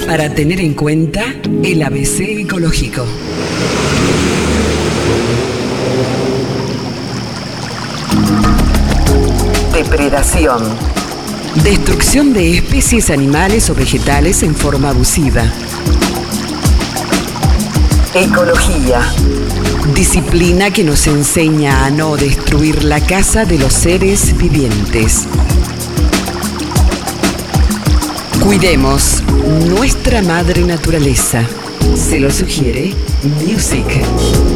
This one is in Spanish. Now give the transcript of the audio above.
Para tener en cuenta el ABC ecológico. Depredación. Destrucción de especies animales o vegetales en forma abusiva. Ecología. Disciplina que nos enseña a no destruir la casa de los seres vivientes. Cuidemos nuestra madre naturaleza. Se lo sugiere Music.